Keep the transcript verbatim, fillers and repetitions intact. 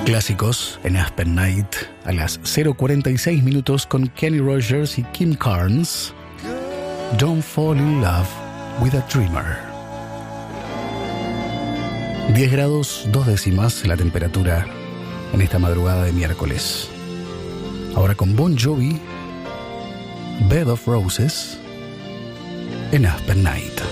Clásicos en Aspen Night a las cero cuarenta y seis minutos con Kenny Rogers y Kim Carnes. Don't Fall in Love with a Dreamer. diez grados, dos décimas la temperatura en esta madrugada de miércoles. Ahora con Bon Jovi, Bed of Roses en Aspen Night.